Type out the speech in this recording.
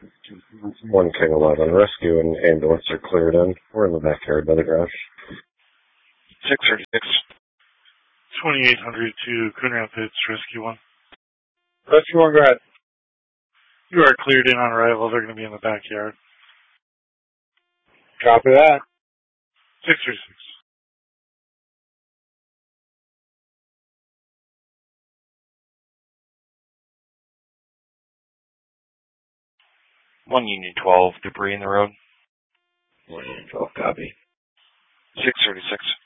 1 King 11. Rescue and ambulance are cleared in. We're in the backyard by the garage. 636. 2800 to Coon Rapids, Rescue 1. Rescue 1, go ahead. You are cleared in on arrival. They're going to be in the backyard. Copy that. 636. One Union 12, debris in the road. 1 Union 12, copy. 636.